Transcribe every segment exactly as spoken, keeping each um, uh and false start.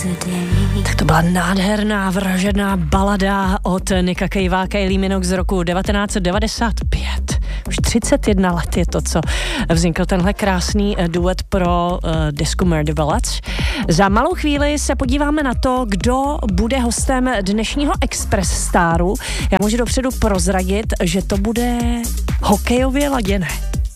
Tak to byla nádherná vražedná balada od Nicka Cavea a Kylie Minogue z roku devatenáct set devadesát pět. Už třicet jedna let je to, co vznikl tenhle krásný duet pro uh, desku Murder Ballads. Za malou chvíli se podíváme na to, kdo bude hostem dnešního Express Staru. Já můžu dopředu prozradit, že to bude hokejově laděné.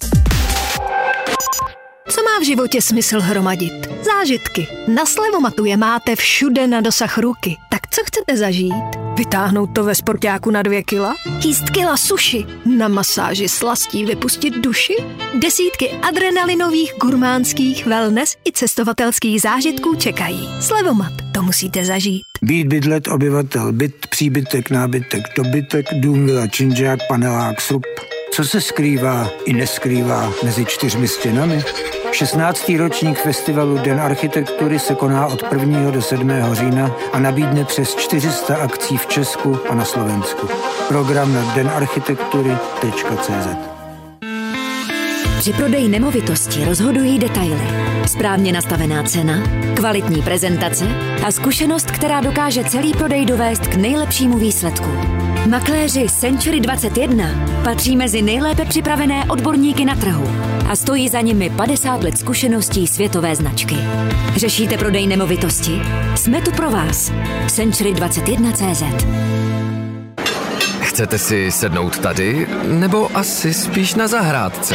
Co má v životě smysl hromadit? Zážitky. Na Slevomatu je máte všude na dosah ruky. Tak co chcete zažít? Vytáhnout to ve sportáku na dvě kila? Jíst kila suši? Na masáži slastí vypustit duši? Desítky adrenalinových, gurmánských, wellness i cestovatelských zážitků čekají. Slevomat, to musíte zažít. Být, bydlet, obyvatel, byt, příbytek, nábytek, dobytek, dům, vila, činžák, panelák, srub. Co se skrývá i neskrývá mezi čtyřmi stěnami? šestnáctý ročník festivalu Den architektury se koná od prvního do sedmého října a nabídne přes čtyři sta akcí v Česku a na Slovensku. Program na den architektury tečka cé zet. Při prodeji nemovitosti rozhodují detaily. Správně nastavená cena, kvalitní prezentace a zkušenost, která dokáže celý prodej dovést k nejlepšímu výsledku. Makléři Century dvacet jedna patří mezi nejlépe připravené odborníky na trhu a stojí za nimi padesát let zkušeností světové značky. Řešíte prodej nemovitosti? Jsme tu pro vás. Century dvacet jedna tečka cé zet. Chcete si sednout tady, nebo asi spíš na zahrádce?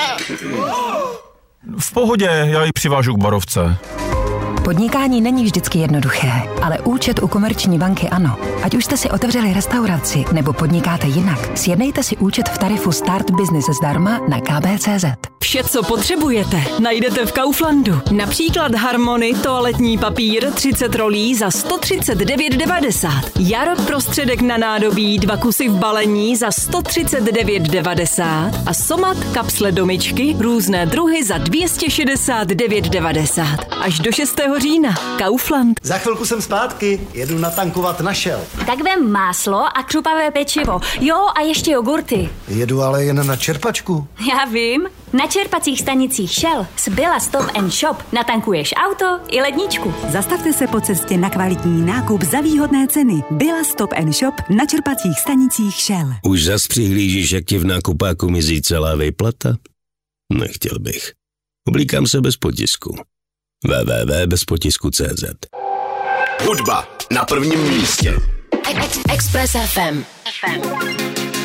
V pohodě, já ji přivážu k barovce. Podnikání není vždycky jednoduché, ale účet u Komerční banky ano. Ať už jste si otevřeli restauraci nebo podnikáte jinak, sjednejte si účet v tarifu Start Business zdarma na k b tečka cé zet. Vše, co potřebujete, najdete v Kauflandu. Například Harmony toaletní papír třicet rolí za sto třicet devět devadesát. Jarok prostředek na nádobí dva kusy v balení za sto třicet devět devadesát a Somat kapsle do myčky různé druhy za dvě stě šedesát devět devadesát. Až do šestého října. Kaufland. Za chvilku jsem zpátky, jedu natankovat na Shell. Tak vem máslo a křupavé pečivo. Jo, a ještě jogurty. Jedu ale jen na čerpačku. Já vím. Na čerpacích stanicích Shell z Billa Stop and Shop natankuješ auto i ledničku. Zastavte se po cestě na kvalitní nákup za výhodné ceny. Billa Stop and Shop na čerpacích stanicích Shell. Už zas přihlížíš, jak ti v nákupáku mizí celá výplata? Nechtěl bych. Oblíkám se bez potisku. w w w tečka bez potisku tečka cé zet. Hudba na prvním místě. Express ef em.